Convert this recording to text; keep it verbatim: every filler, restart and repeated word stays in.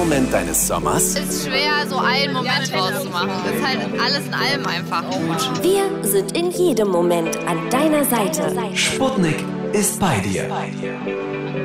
Moment deines Sommers? Ist schwer, so einen Moment rauszumachen. Ist halt alles in allem einfach gut. Wir sind in jedem Moment an deiner Seite. Sputnik ist bei dir.